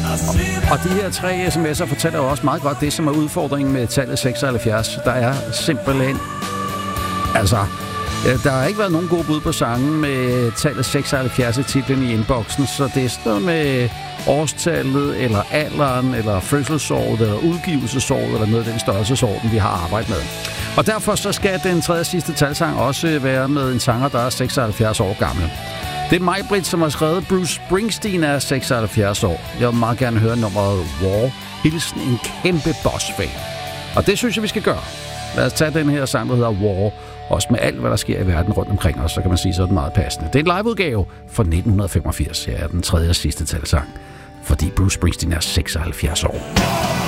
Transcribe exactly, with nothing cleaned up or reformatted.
Og de her tre sms'er fortæller jo også meget godt det, som er udfordringen med tallet seksoghalvfjerds. Der er simpelthen... Altså, der har ikke været nogen gode bud på sangen med tallet seksoghalvfjerds i titlen i inboxen, så det er sådan noget med årstallet, eller alderen, eller fødselsåret, eller udgivelsesåret, eller noget af den størrelsesorden, vi har arbejdet med. Og derfor så skal den tredje sidste talsang også være med en sanger, der er seksoghalvfjerds år gammel. Det er mig, Britt, som har skrevet. Bruce Springsteen er seksoghalvfjerds år. Jeg vil meget gerne høre nummeret War. Hilsen en kæmpe boss-fan. Og det synes jeg, vi skal gøre. Lad os tage den her sang, der hedder War. Også med alt, hvad der sker i verden rundt omkring os, så kan man sige, så er det meget passende. Det er en liveudgave fra nitten femogfirs. Her er den tredje og sidste talsang. Fordi Bruce Springsteen er seksoghalvfjerds år.